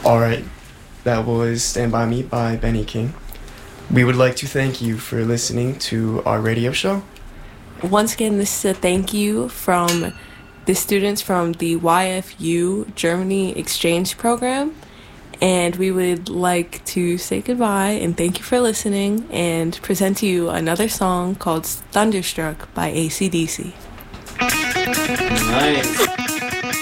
All right, that was Stand By Me by Benny King. We would like to thank you for listening to our radio show. Once again, this is a thank you from the students from the YFU Germany exchange program. And we would like to say goodbye and thank you for listening and present to you another song called Thunderstruck by AC/DC. Nice.